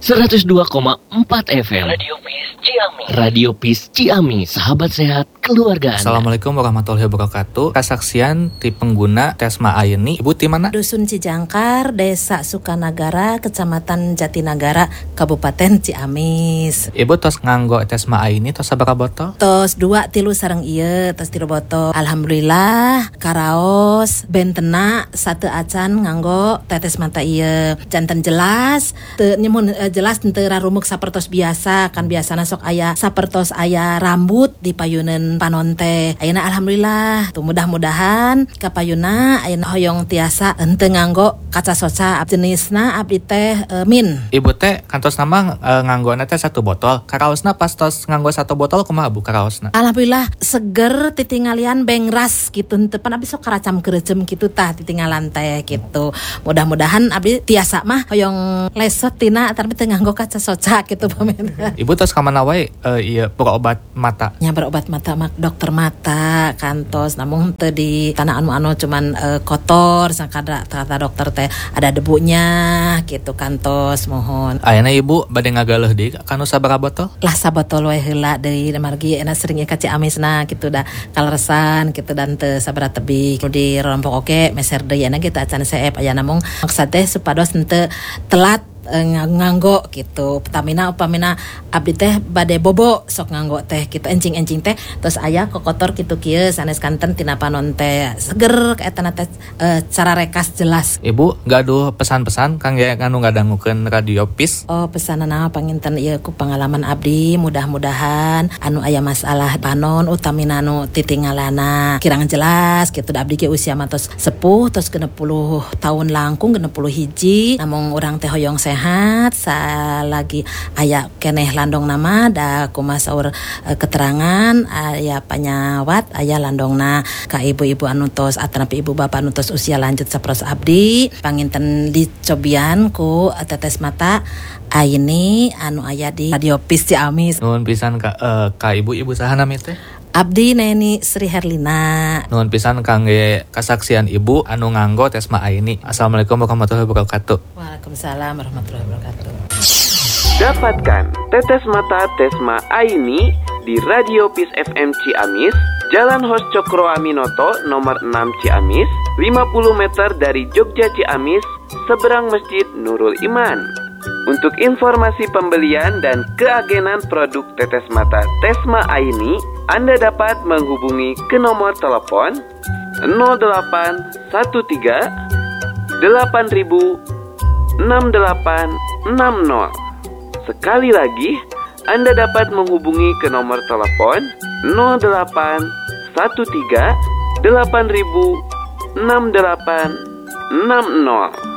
102,4 FM Radio Peace Ciamis, sahabat sehat keluarga Anda. Assalamualaikum warahmatullahi wabarakatuh. Kesaksian ti pengguna Tesma Aini. Ibu ti mana? Dusun Cijangkar, Desa Sukanagara, Kecamatan Jatinagara, Kabupaten Ciamis. Ibu tos nganggo Tesma Aini tos sabaraha botol? Tos 2 3 sareng ieu, tos 3 botol. Alhamdulillah, karaos bentena 1 acan nganggo tetes mata ieu. Janten jelas, teu nyemun jelas teu rarumuk sapertos biasa, kan biasana sok aya sapertos aya rambut di payuneun panon teh. Ayeuna alhamdulillah, tuh mudah-mudahan ka payuna ayeuna hoyong tiasa henteu nganggo kaca soca jenisna abdi teh min. Ibu teh kantos nama nganggona teh 1 botol. Karaosna pas tos nganggo 1 botol kumaha Bu karaosna? Alhamdulillah seger titingalian bengras gitu, henteu pan abdi sok karacam keureuceum kitu tah titinggalan teh gitu. Mudah-mudahan abdi tiasa mah hoyong lesot tina tapi teu nganggo kaca soca gitu pamen. Ibu tos ka mana wae ieu berobat mata? Nya berobat mata mak dokter mata kantos, namun teu di tanah anu cuman kotor sakada kata dokter teh ada debunya gitu kantos mohon. Ayeuna Ibu bade ngagaleuh deui kanu sabaraha botol? Lah sabotol we heula deui margi ena sering ka Ciamisna gitu dah kaleresan gitu dan teu sabaraha tebih. Nu di rompok oge meser deui ena kita acan seep aya namung maksud teh supados henteu telat nganggo gitu. Pertamina upamina abdi teh bade bobo sok nganggo teh gitu encing-encing teh terus aya kokotor kitu kieu sanes kanten tina panon teh seger kaetana teh cara rekas jelas. Ibu gaduh pesan-pesan kangge anu ngadangukeun Radio Peace? Oh pesanana panginten ieu ku pengalaman abdi, mudah-mudahan anu aya masalah panon utamina anu titinggalana kirang jelas gitu. Da abdi ge usia mah tos sepuh tos 60 tahun langkung 60 hiji namung urang teh hoyong sehat salagi aya keneh landong nama da kumaha saur keterangan aya panyawat aya landongna ka ibu-ibu anu tos atanapi ibu bapak anu tos usia lanjut saperos abdi panginten dicobian ku tetes mata Aini anu aya di Radio Peace Ciamis. Nuhun pisan ka ibu-ibu saha nami teh? Abdi Neni Sri Herlina. Nuhun pisan kangge kasaksian ibu anu nganggo Tesma Aini. Assalamualaikum warahmatullahi wabarakatuh. Waalaikumsalam warahmatullahi wabarakatuh. Dapatkan tetes mata Tesma Aini di Radio Peace FM Ciamis, Jalan Hos Cokro Aminoto nomor 6 Ciamis, 50 meter dari Jogja Ciamis, seberang Masjid Nurul Iman. Untuk informasi pembelian dan keagenan produk tetes mata Tesma Aini, Anda dapat menghubungi ke nomor telepon 0813 8000 6860. Sekali lagi, Anda dapat menghubungi ke nomor telepon 0813 8000 6860.